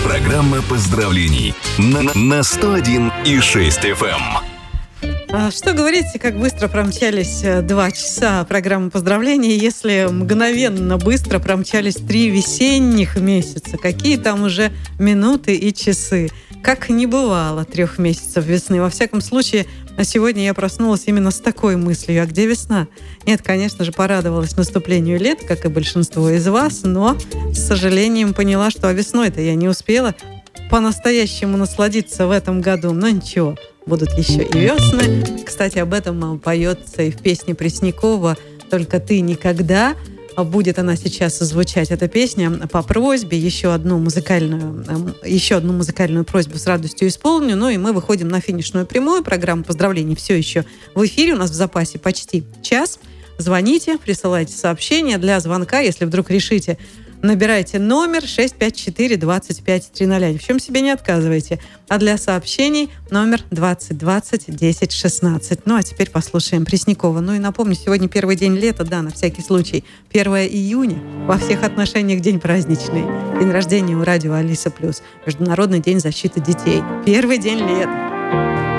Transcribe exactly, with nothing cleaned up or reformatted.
Программа поздравлений на, на сто один и шесть эф эм. А что говорите, как быстро промчались два часа программы поздравлений, если мгновенно быстро промчались три весенних месяца? Какие там уже минуты и часы? Как не бывало трех месяцев весны. Во всяком случае, сегодня я проснулась именно с такой мыслью. А где весна? Нет, конечно же, порадовалась наступлению лета, как и большинство из вас, но, с сожалением, поняла, что весной-то я не успела по-настоящему насладиться в этом году. Но ничего, будут еще и весны. Кстати, об этом поется и в песне Преснякова «Только ты никогда». Будет она сейчас звучать, эта песня, по просьбе. Еще одну музыкальную, еще одну музыкальную просьбу с радостью исполню. Ну и мы выходим на финишную прямую. Программа поздравлений все еще в эфире. У нас в запасе почти час. Звоните, присылайте сообщения. Для звонка, если вдруг решите, набирайте номер шесть пять четыре двадцать пять триста. Ни в чем себе не отказывайте. А для сообщений номер двадцать двадцать десять шестнадцать. Ну а теперь послушаем Преснякова. Ну и напомню, сегодня первый день лета, да, на всякий случай. первое июня. Во всех отношениях день праздничный. День рождения у радио Алиса Плюс. Международный день защиты детей. Первый день лета.